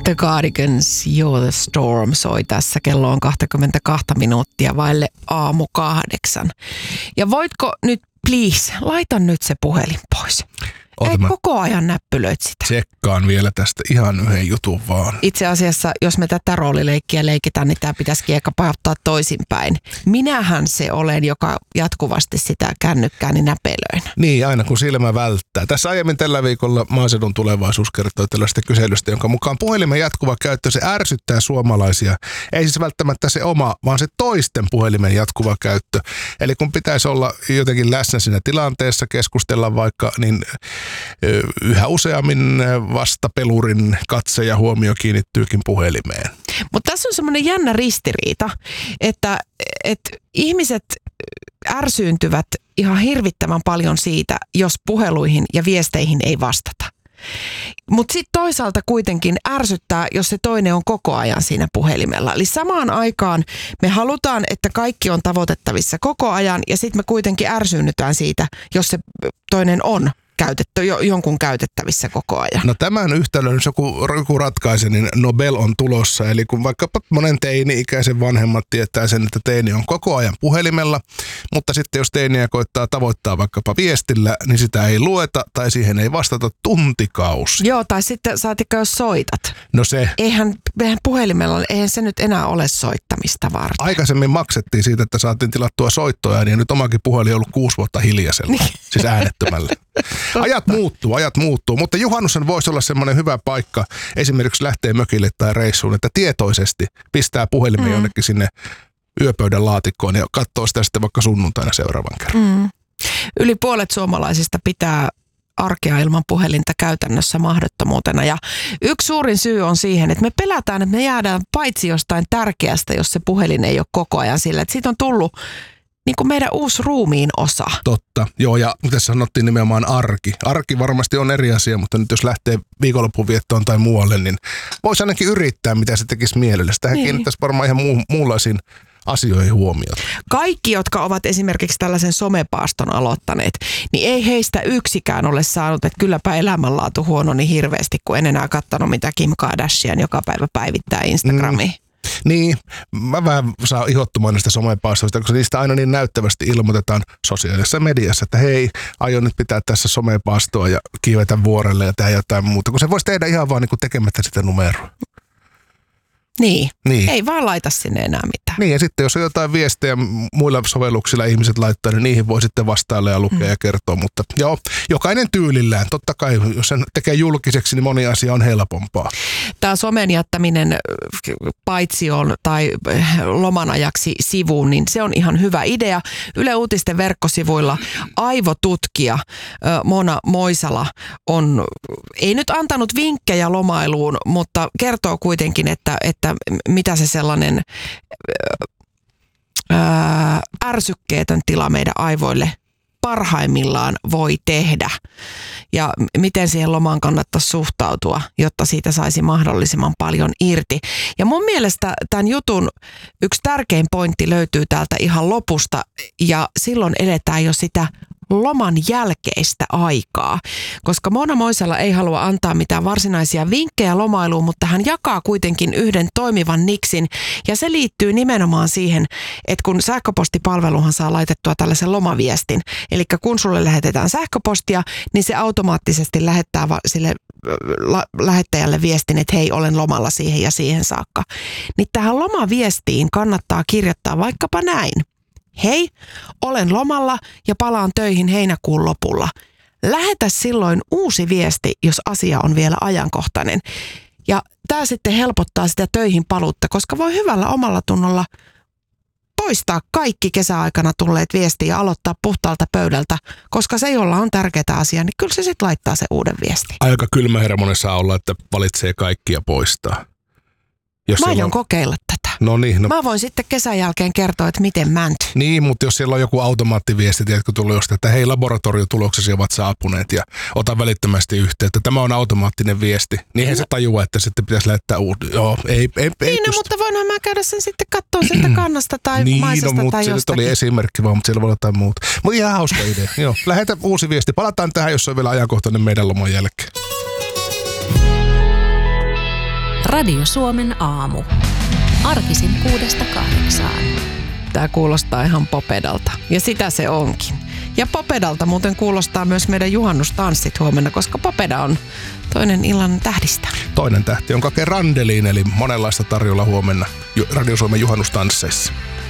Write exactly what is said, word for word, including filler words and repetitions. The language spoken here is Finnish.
The Cardigans, You're the Storm soi tässä. Kello on kaksikymmentäkaksi minuuttia vaille aamu kahdeksan. Ja voitko nyt, please, laita nyt se puhelin pois. Ei koko ajan näppylöit sitä. Tsekkaan vielä tästä ihan yhden jutun vaan. Itse asiassa, jos me tätä roolileikkiä leikitään, niin tämä pitäisikin ehkä pauttaa toisinpäin. Minähän se olen, joka jatkuvasti sitä kännykkääni näpelöin. Niin, aina kun silmä välttää. Tässä aiemmin tällä viikolla Maaseudun Tulevaisuus kertoi tällaista kyselystä, jonka mukaan puhelimen jatkuva käyttö, se ärsyttää suomalaisia. Ei siis välttämättä se oma, vaan se toisten puhelimen jatkuva käyttö. Eli kun pitäisi olla jotenkin läsnä siinä tilanteessa, keskustella vaikka, niin yhä useammin vastapelurin katse ja huomio kiinnittyykin puhelimeen. Mutta tässä on semmoinen jännä ristiriita, että, että ihmiset ärsyyntyvät ihan hirvittävän paljon siitä, jos puheluihin ja viesteihin ei vastata. Mutta sitten toisaalta kuitenkin ärsyttää, jos se toinen on koko ajan siinä puhelimella. Eli samaan aikaan me halutaan, että kaikki on tavoitettavissa koko ajan ja sitten me kuitenkin ärsyynnytään siitä, jos se toinen on käytetty, jo, jonkun käytettävissä koko ajan. No tämän yhtälön, jos joku, joku ratkaisi, niin Nobel on tulossa. Eli kun vaikkapa monen teini-ikäisen vanhemmat tietää sen, että teini on koko ajan puhelimella, mutta sitten jos teiniä koittaa tavoittaa vaikkapa viestillä, niin sitä ei lueta tai siihen ei vastata tuntikausi. Joo, tai sitten saatikko jos soitat. No se. Eihän, eihän puhelimella, eihän se nyt enää ole soittamista varten. Aikaisemmin maksettiin siitä, että saatiin tilattua soittoja, niin nyt omakin puhelin on ollut kuusi vuotta hiljaisella, siis äänettömällä. Ajat muuttuu, ajat muuttuu, mutta juhannushan voisi olla semmoinen hyvä paikka esimerkiksi lähtee mökille tai reissuun, että tietoisesti pistää puhelimen mm. jonnekin sinne yöpöydän laatikkoon ja katsoo sitä sitten vaikka sunnuntaina seuraavan kerran. Mm. Yli puolet suomalaisista pitää arkea ilman puhelinta käytännössä mahdottomuutena ja yksi suurin syy on siihen, että me pelätään, että me jäädään paitsi jostain tärkeästä, jos se puhelin ei ole koko ajan sillä, että siitä on tullut niin kuin meidän uusi ruumiin osa. Totta. Joo, ja tässä sanottiin nimenomaan arki. Arki varmasti on eri asia, mutta nyt jos lähtee viikonloppuviettoon tai muualle, niin voisi ainakin yrittää, mitä se tekisi mielelle. Tähän niin. Kiinnittäisi varmaan ihan muu, muunlaisiin asioihin huomiota. Kaikki, jotka ovat esimerkiksi tällaisen somepaaston aloittaneet, niin ei heistä yksikään ole saanut, että kylläpä elämänlaatu huono niin hirveästi, kun en enää katsonut, mitä Kim Kardashian joka päivä päivittää Instagramiin. Mm. Niin, mä vähän saan ihottumaan näistä somepaastoista, koska niistä aina niin näyttävästi ilmoitetaan sosiaalisessa mediassa, että hei, aion nyt pitää tässä somepaastoa ja kiivetä vuorelle ja tehdä jotain muuta, kun se voisi tehdä ihan vaan niin kuin tekemättä sitä numeroa. Niin. niin, ei vaan laita sinne enää mitään. Niin, ja sitten jos on jotain viestejä muilla sovelluksilla ihmiset laittaa, niin niihin voi sitten vastailla ja lukea mm. ja kertoa, mutta joo, jokainen tyylillään. Totta kai, jos sen tekee julkiseksi, niin moni asia on helpompaa. Tämä somen jättäminen paitsioon tai loman ajaksi sivuun, niin se on ihan hyvä idea. Yle Uutisten verkkosivuilla aivotutkija Mona Moisala on, ei nyt antanut vinkkejä lomailuun, mutta kertoo kuitenkin, että, että mitä se sellainen ää, ärsykkeetön tila meidän aivoille parhaimmillaan voi tehdä ja miten siihen lomaan kannattaisi suhtautua, jotta siitä saisi mahdollisimman paljon irti. Ja mun mielestä tämän jutun yksi tärkein pointti löytyy täältä ihan lopusta ja silloin eletään jo sitä loman jälkeistä aikaa, koska Mona Moisala ei halua antaa mitään varsinaisia vinkkejä lomailuun, mutta hän jakaa kuitenkin yhden toimivan niksin ja se liittyy nimenomaan siihen, että kun sähköpostipalveluhan saa laitettua tällaisen lomaviestin, eli kun sulle lähetetään sähköpostia, niin se automaattisesti lähettää sille la- lähettäjälle viestin, että hei, olen lomalla siihen ja siihen saakka. Niin tähän lomaviestiin kannattaa kirjoittaa vaikkapa näin. Hei, olen lomalla ja palaan töihin heinäkuun lopulla. Lähetä silloin uusi viesti, jos asia on vielä ajankohtainen. Ja tämä sitten helpottaa sitä töihin paluutta, koska voi hyvällä omalla tunnolla poistaa kaikki kesäaikana tulleet viestiä ja aloittaa puhtaalta pöydältä, koska se, jolla on tärkeää asiaa, niin kyllä se sitten laittaa se uuden viestin. Aika kylmä hermonen saa olla, että valitsee kaikki ja poistaa. Jos Mä aion on kokeilla tätä. No niin, no. Mä voin sitten kesän jälkeen kertoa, että miten mänty. Niin, mutta jos siellä on joku automaattiviesti, tiedätkö, tullut jostain, että hei, laboratoriotuloksesi ovat saapuneet ja ota välittömästi yhteyttä. Tämä on automaattinen viesti. Niinhän no. se tajua, että sitten pitäisi lähettää uuden. Joo, ei, ei, ei Niin, no, mutta voinhan mä käydä sen sitten katsoa sieltä kannasta tai niin, maisesta no, tai se jostakin. Niin, oli esimerkki vaan, mutta siellä voi olla jotain muuta. Mutta ihan hauska idea. Joo, lähetä uusi viesti. Palataan tähän, jos on vielä ajankohtainen meidän loman jälkeen. Radio Suomen aamu. Arkisin kuudesta kahdeksaan. Tämä kuulostaa ihan popedalta. Ja sitä se onkin. Ja popedalta muuten kuulostaa myös meidän juhannustanssit huomenna, koska popeda on toinen illan tähdistä. Toinen tähti on Kake Randeliin, eli monenlaista tarjolla huomenna Radio Suomen juhannustansseissa.